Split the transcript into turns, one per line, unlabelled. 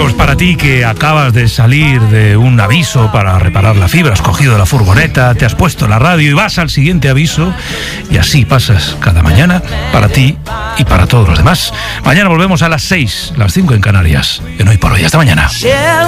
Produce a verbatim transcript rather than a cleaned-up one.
pues para ti que acabas de salir de un aviso para reparar la fibra, has cogido la furgoneta, te has puesto la radio y vas al siguiente aviso, y así pasas cada mañana para ti y para todos los demás. Mañana volvemos a las seis, las cinco en Canarias. En Hoy por Hoy. Hasta mañana.